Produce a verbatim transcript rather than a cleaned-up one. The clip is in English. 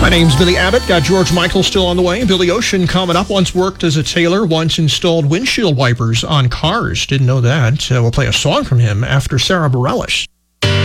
name's Billy Abbott. Got George Michael still on the way. Billy Ocean coming up. Once worked as a tailor, once installed windshield wipers on cars. Didn't know that. Uh, we'll play a song from him after Sarah Bareilles.